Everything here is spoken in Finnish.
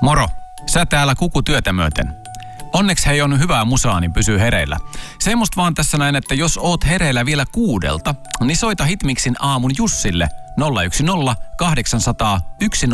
Moro, sä täällä kukutyötä myöten. Onneksi hei on hyvää musaa, niin pysyy hereillä. Semmosta vaan tässä näin, että jos oot hereillä vielä 6, niin soita Hitmixin aamun Jussille 010 800 104